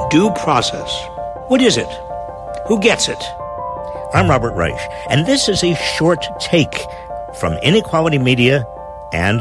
Due process. What is it? Who gets it? I'm Robert Reich, and this is a short take from Inequality Media and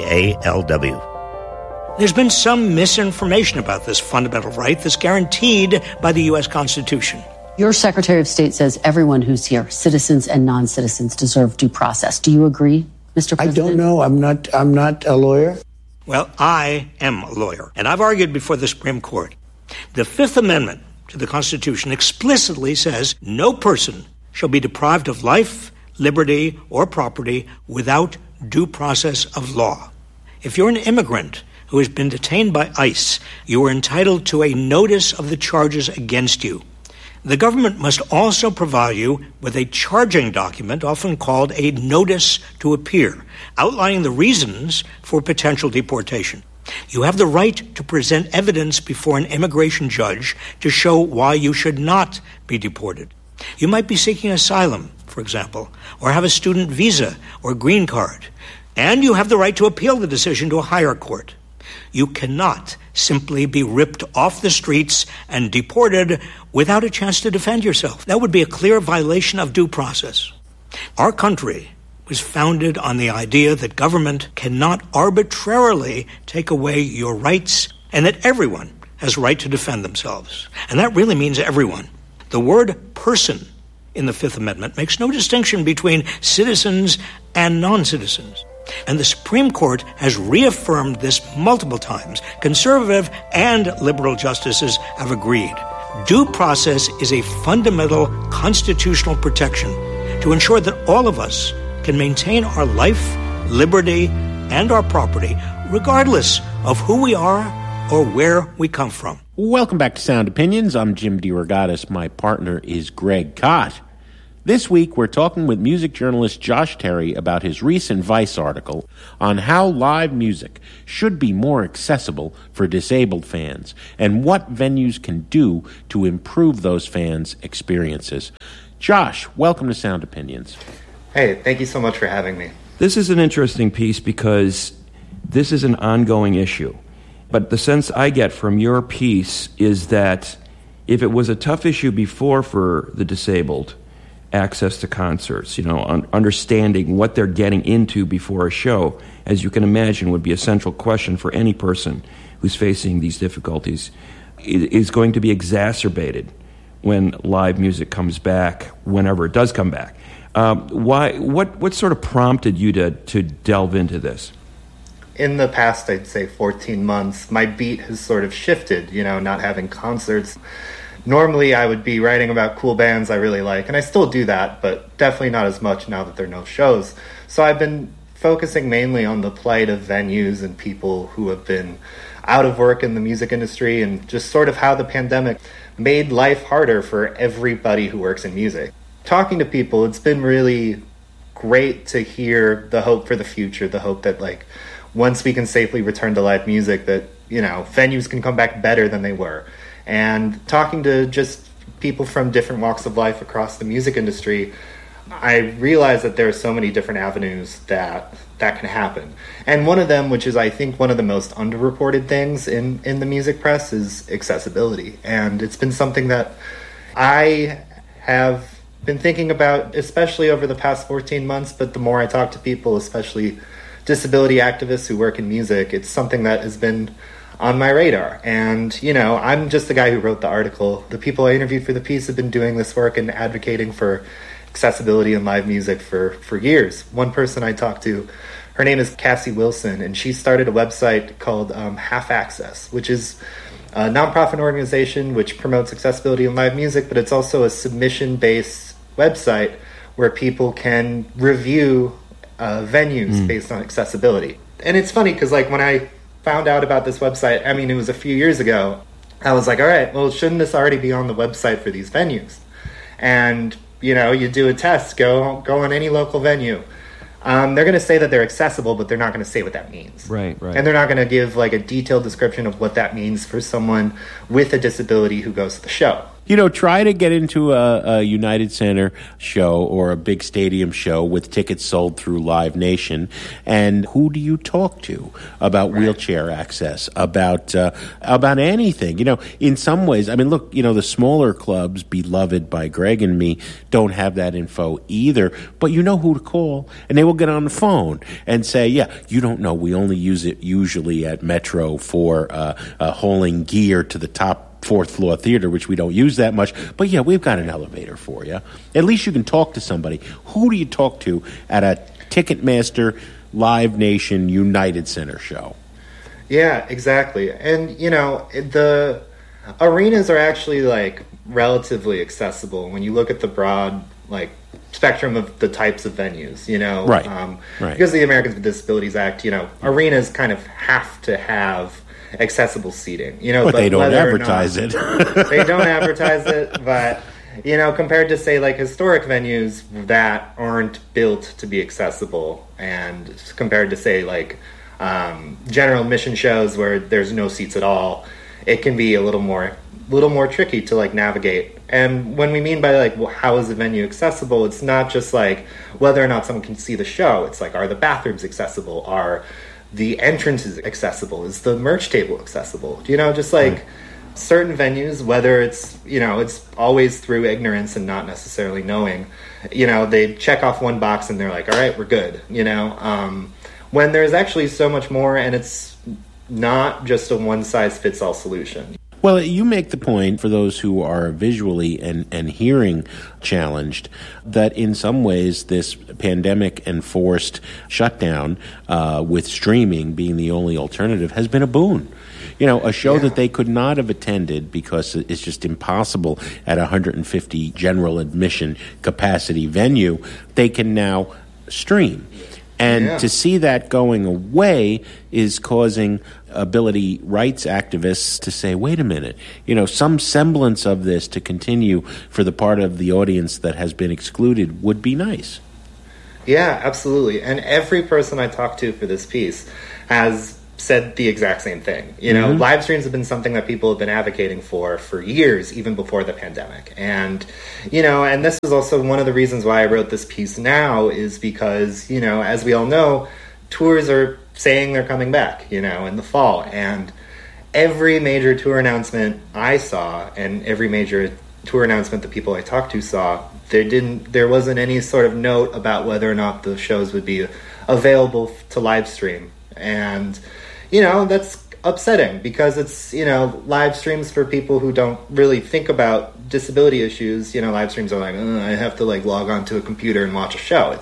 KALW. There's been some misinformation about this fundamental right that's guaranteed by the U.S. Constitution. Your Secretary of State says everyone who's here, citizens and non-citizens, deserve due process. Do you agree, Mr. President? I don't know. I'm not a lawyer. Well, I am a lawyer, and I've argued before the Supreme Court. The Fifth Amendment to the Constitution explicitly says no person shall be deprived of life, liberty, or property without due process of law. If you're an immigrant who has been detained by ICE, you are entitled to a notice of the charges against you. The government must also provide you with a charging document, often called a notice to appear, outlining the reasons for potential deportation. You have the right to present evidence before an immigration judge to show why you should not be deported. You might be seeking asylum, for example, or have a student visa or green card, and you have the right to appeal the decision to a higher court. You cannot simply be ripped off the streets and deported without a chance to defend yourself. That would be a clear violation of due process. Our country was founded on the idea that government cannot arbitrarily take away your rights and that everyone has a right to defend themselves. And that really means everyone. The word person in the Fifth Amendment makes no distinction between citizens and non-citizens. And the Supreme Court has reaffirmed this multiple times. Conservative and liberal justices have agreed. Due process is a fundamental constitutional protection to ensure that all of us can maintain our life, liberty, and our property, regardless of who we are or where we come from. Welcome back to Sound Opinions. I'm Jim DeRogatis. My partner is Greg Kot. This week, we're talking with music journalist Josh Terry about his recent Vice article on how live music should be more accessible for disabled fans and what venues can do to improve those fans' experiences. Josh, welcome to Sound Opinions. Hey, thank you so much for having me. This is an interesting piece because this is an ongoing issue. But the sense I get from your piece is that if it was a tough issue before for the disabled, access to concerts, understanding what they're getting into before a show, as you can imagine, would be a central question for any person who's facing these difficulties. It is going to be exacerbated when live music comes back, whenever it does come back. What sort of prompted you to delve into this? In the past, I'd say 14 months, my beat has sort of shifted, not having concerts. Normally, I would be writing about cool bands I really like, and I still do that, but definitely not as much now that there are no shows. So I've been focusing mainly on the plight of venues and people who have been out of work in the music industry and just sort of how the pandemic made life harder for everybody who works in music. Talking to people, it's been really great to hear the hope for the future, the hope that, once we can safely return to live music, that, venues can come back better than they were. And talking to just people from different walks of life across the music industry, I realized that there are so many different avenues that can happen. And one of them, which is I think one of the most underreported things in the music press, is accessibility. And it's been something that I have been thinking about, especially over the past 14 months, but the more I talk to people, especially disability activists who work in music, it's something that has been on my radar. And, I'm just the guy who wrote the article. The people I interviewed for the piece have been doing this work and advocating for accessibility in live music for years. One person I talked to, her name is Cassie Wilson, and she started a website called Half Access, which is a nonprofit organization which promotes accessibility in live music, but it's also a submission-based website where people can review venues based on accessibility. And it's funny because, when I found out about this website, it was a few years ago, I was like, all right, well, shouldn't this already be on the website for these venues? And, you do a test, go on any local venue. They're going to say that they're accessible, but they're not going to say what that means. Right. And they're not going to give, a detailed description of what that means for someone with a disability who goes to the show. Try to get into a United Center show or a big stadium show with tickets sold through Live Nation, and who do you talk to about wheelchair access, about anything? In some ways, I mean, look, the smaller clubs beloved by Greg and me don't have that info either, but you know who to call, and they will get on the phone and say, yeah, you don't know, we only use it usually at Metro for hauling gear to the top fourth floor theater, which we don't use that much. But yeah, we've got an elevator for you. At least you can talk to somebody. Who do you talk to at a Ticketmaster Live Nation United Center show? Yeah, exactly. And, the arenas are actually, relatively accessible when you look at the broad, spectrum of the types of venues, Right. Because of the Americans with Disabilities Act, arenas kind of have to have accessible seating, but they don't advertise it. They don't advertise it, but compared to say historic venues that aren't built to be accessible, and compared to say general admission shows where there's no seats at all, it can be a little more tricky to navigate. And when we mean by how is the venue accessible, it's not just whether or not someone can see the show. It's are the bathrooms accessible? Are the entrance is accessible? Is the merch table accessible? Certain venues, whether it's, it's always through ignorance and not necessarily knowing, they check off one box and they're all right, we're good, when there's actually so much more, and it's not just a one-size-fits-all solution. Well, you make the point, for those who are visually and hearing challenged, that in some ways this pandemic-enforced shutdown, with streaming being the only alternative, has been a boon. A show that they could not have attended because it's just impossible at a 150 general admission capacity venue, they can now stream. And to see that going away is causing ability rights activists to say, wait a minute, some semblance of this to continue for the part of the audience that has been excluded would be nice. Yeah, absolutely. And every person I talked to for this piece has said the exact same thing. Live streams have been something that people have been advocating for years, even before the pandemic. And, and this is also one of the reasons why I wrote this piece now, is because, as we all know, tours are saying they're coming back, in the fall. And every major tour announcement I saw, and every major tour announcement that people I talked to saw, there wasn't any sort of note about whether or not the shows would be available to live stream. And that's upsetting, because it's, live streams for people who don't really think about disability issues. Live streams are I have to log onto a computer and watch a show.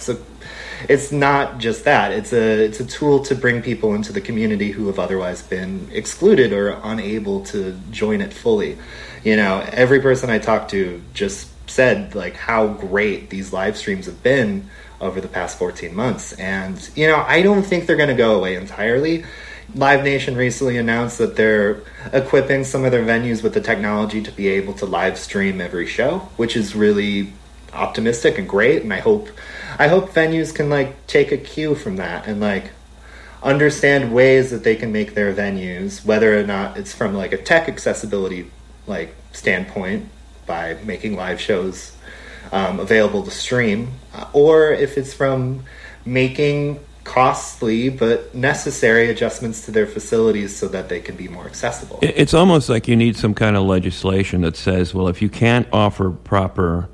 It's not just that. It's a tool to bring people into the community who have otherwise been excluded or unable to join it fully. Every person I talked to just said how great these live streams have been over the past 14 months. And, I don't think they're going to go away entirely. Live Nation recently announced that they're equipping some of their venues with the technology to be able to live stream every show, which is really optimistic and great. And I hope venues can take a cue from that and understand ways that they can make their venues, whether or not it's from a tech accessibility standpoint by making live shows available to stream, or if it's from making costly but necessary adjustments to their facilities so that they can be more accessible. It's almost like you need some kind of legislation that says, well, if you can't offer proper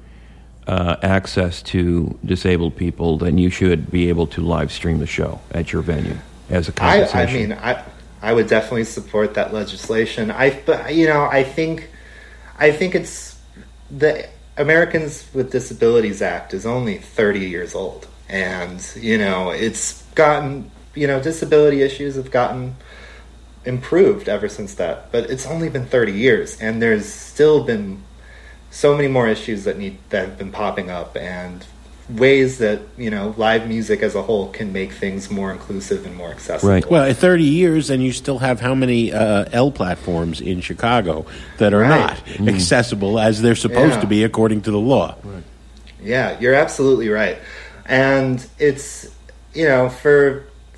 access to disabled people, then you should be able to live stream the show at your venue as a compensation. I would definitely support that legislation. I think it's the Americans with Disabilities Act is only 30 years old. And, it's gotten, disability issues have gotten improved ever since that. But it's only been 30 years, and there's still been so many more issues that have been popping up, and ways that, live music as a whole can make things more inclusive and more accessible. Right. Well, at 30 years, and you still have how many L platforms in Chicago that are not accessible as they're supposed to be according to the law. Right. Yeah, you're absolutely right. And it's, for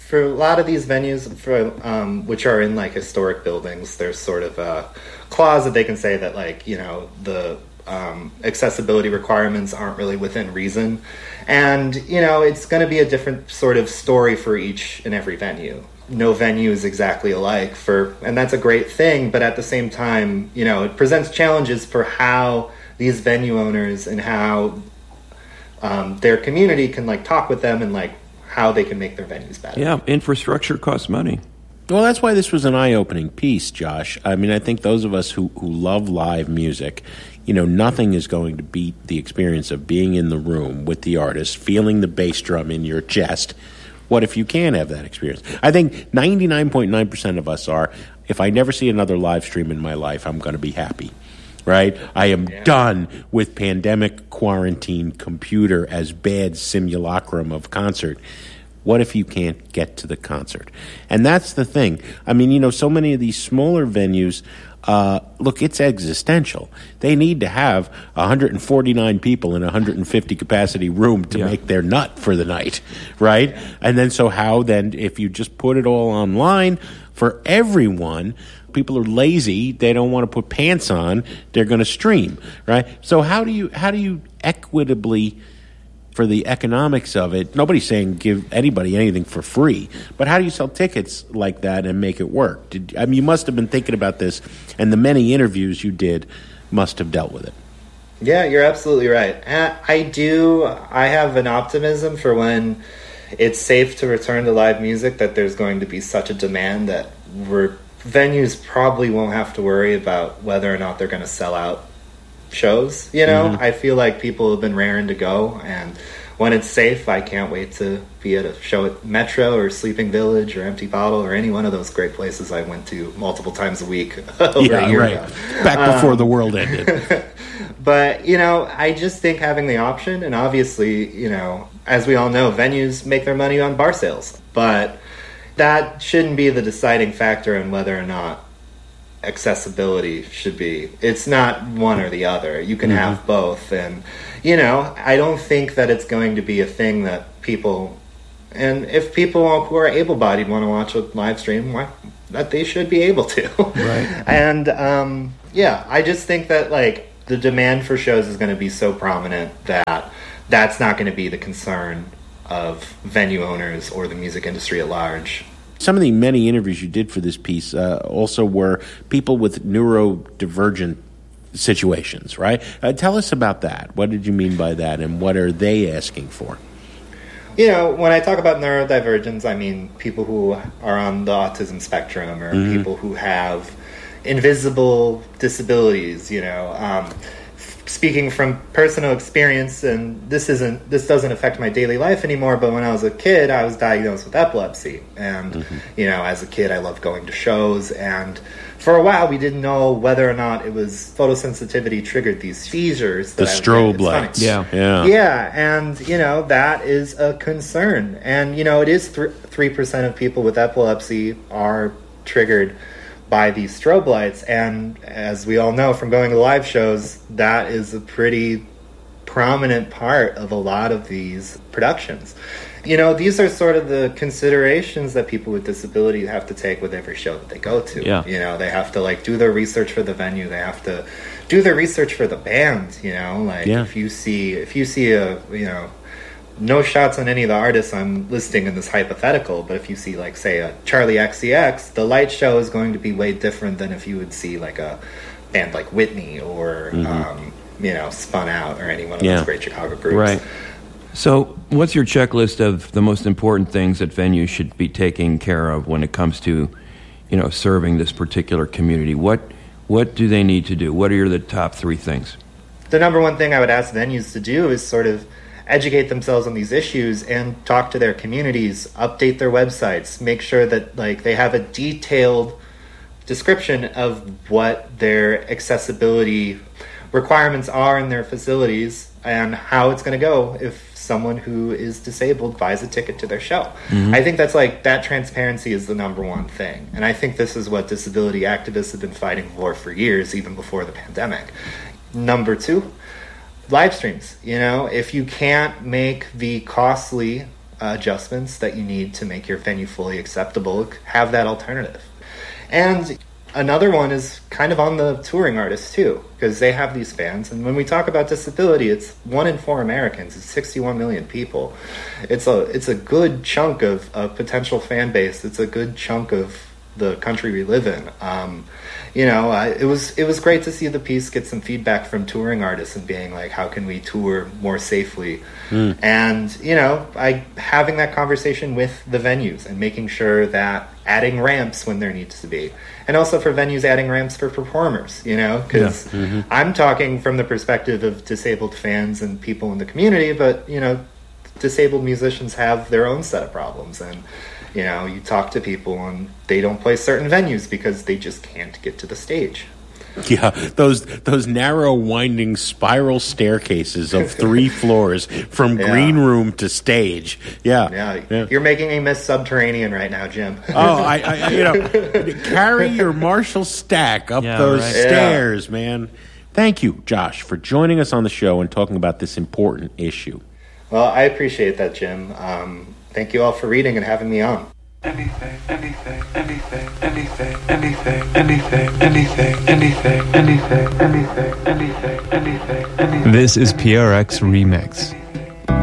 For a lot of these venues, which are in like historic buildings, there's sort of a clause that they can say that like, you know, the accessibility requirements aren't really within reason. And, you know, it's going to be a different sort of story for each and every venue. No venue is exactly alike and that's a great thing. But at the same time, you know, it presents challenges for how these venue owners and how their community can like talk with them and like how they can make their venues better. Yeah, infrastructure costs money. Well, that's why this was an eye-opening piece, Josh. I mean, I think those of us who love live music, you know, nothing is going to beat the experience of being in the room with the artist, feeling the bass drum in your chest. What if you can have that experience? I think 99.9% of us are, if I never see another live stream in my life, I'm going to be happy. Right? I am done with pandemic, quarantine, computer as bad simulacrum of concert. What if you can't get to the concert? And that's the thing. I mean, you know, so many of these smaller venues, look, it's existential. They need to have 149 people in a 150 capacity room to make their nut for the night, right? And then so how then, if you just put it all online for everyone, people are lazy. They don't want to put pants on. They're going to stream, right? So how do you equitably, for the economics of it, nobody's saying give anybody anything for free, but how do you sell tickets like that and make it work? You must have been thinking about this, and the many interviews you did must have dealt with it. Yeah, you're absolutely right. I have an optimism for when it's safe to return to live music, that there's going to be such a demand that venues probably won't have to worry about whether or not they're going to sell out shows. You know, I feel like people have been raring to go, and when it's safe, I can't wait to be at a show at Metro or Sleeping Village or Empty Bottle or any one of those great places I went to multiple times a week over a year ago. Back before the world ended. But, you know, I just think having the option, and obviously, you know, as we all know, venues make their money on bar sales, but that shouldn't be the deciding factor in whether or not accessibility should be. It's not one or the other. You can have both. And, you know, I don't think that it's going to be a thing that people, and if people who are able-bodied want to watch a live stream, that they should be able to. Right. And, I just think that, like, the demand for shows is going to be so prominent that that's not going to be the concern of venue owners or the music industry at large. Some of the many interviews you did for this piece also were people with neurodivergent situations, right? Tell us about that. What did you mean by that, and what are they asking for? You know, when I talk about neurodivergence, I mean people who are on the autism spectrum, or people who have invisible disabilities, you know. Speaking from personal experience, and this doesn't affect my daily life anymore, but when I was a kid, I was diagnosed with epilepsy. And, you know, as a kid, I loved going to shows. And for a while, we didn't know whether or not it was photosensitivity triggered these seizures. The strobe lights. Yeah, and, you know, that is a concern. And, you know, it is 3% of people with epilepsy are triggered by these strobe lights, and as we all know from going to live shows, that is a pretty prominent part of a lot of these productions. You know, these are sort of the considerations that people with disability have to take with every show that they go to. Yeah. You know, they have to, like, do their research for the venue, they have to do their research for the band, you know, like, if you see a, you know, no shots on any of the artists I'm listing in this hypothetical, but if you see, like, say, a Charlie XCX, the light show is going to be way different than if you would see, like, a band like Whitney or, you know, Spun Out or any one of those great Chicago groups. Right. So what's your checklist of the most important things that venues should be taking care of when it comes to, you know, serving this particular community? What do they need to do? What are the top 3 things? The number one thing I would ask venues to do is sort of educate themselves on these issues and talk to their communities, update their websites, make sure that, like, they have a detailed description of what their accessibility requirements are in their facilities and how it's going to go if someone who is disabled buys a ticket to their show. I think that's, like, that transparency is the number one thing. And I think this is what disability activists have been fighting for years, even before the pandemic. Number 2, live streams. You know, if you can't make the costly adjustments that you need to make your venue fully acceptable, have that alternative. And another one is kind of on the touring artists too, because they have these fans. And when we talk about disability, it's 1 in 4 Americans. It's 61 million people. It's a good chunk of a potential fan base. It's a good chunk of the country we live in. It was great to see the piece get some feedback from touring artists and being like, how can we tour more safely? And, having that conversation with the venues and making sure that adding ramps when there needs to be. And also for venues adding ramps for performers, because I'm talking from the perspective of disabled fans and people in the community, but, disabled musicians have their own set of problems. And, you talk to people and they don't play certain venues because they just can't get to the stage. Yeah, those narrow, winding spiral staircases of 3 floors from green room to stage. Yeah. You're making me miss Subterranean right now, Jim. Carry your Marshall stack up those stairs, man. Thank you, Josh, for joining us on the show and talking about this important issue. Well, I appreciate that, Jim. Thank you all for reading and having me on. Anything. This is PRX Remix.